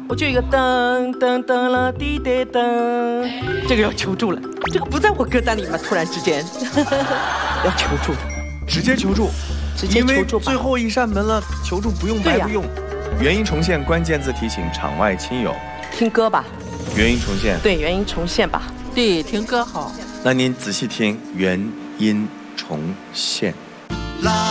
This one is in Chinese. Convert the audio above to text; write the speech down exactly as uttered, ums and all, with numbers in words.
我就一个噔噔噔了滴滴噔，这个要求助了，这个不在我歌单里吗？突然之间要求助， 直接求助， 直接求助吧。 最后一扇门了，求助不用白不用。原音重现关键字提醒场外亲友， 听歌吧。 原音重现， 对，原音重现吧。 对，听歌好。 那您仔细听原音重现。